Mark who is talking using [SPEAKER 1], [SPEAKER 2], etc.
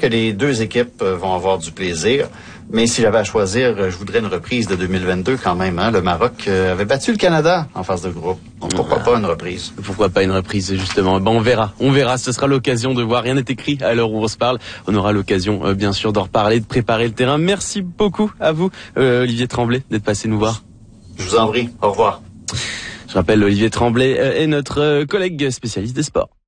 [SPEAKER 1] que les deux équipes vont avoir du plaisir. Mais si j'avais à choisir, je voudrais une reprise de 2022 quand même. Le Maroc avait battu le Canada en phase de groupe. Donc pourquoi pas une reprise?
[SPEAKER 2] Pourquoi pas une reprise, justement? On verra. Ce sera l'occasion de voir. Rien n'est écrit à l'heure où on se parle. On aura l'occasion, bien sûr, d'en reparler, de préparer le terrain. Merci beaucoup à vous, Olivier Tremblay, d'être passé nous voir.
[SPEAKER 1] Je vous en prie. Au revoir.
[SPEAKER 2] Je rappelle, Olivier Tremblay est notre collègue spécialiste des sports.